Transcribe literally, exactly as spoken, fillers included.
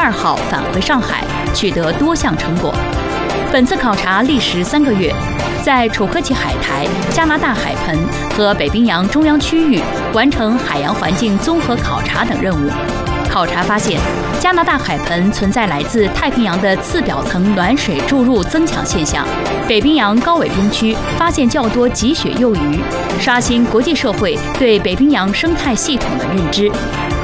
二号返回上海，取得多项成果。本次考察历时三个月，在楚科奇海苔、加拿大海盆和北冰洋中央区域完成海洋环境综合考察等任务。考察发现，加拿大海盆存在来自太平洋的次表层暖水注入增强现象，北冰洋高纬冰区发现较多极雪幼鱼，刷新国际社会对北冰洋生态系统的认知。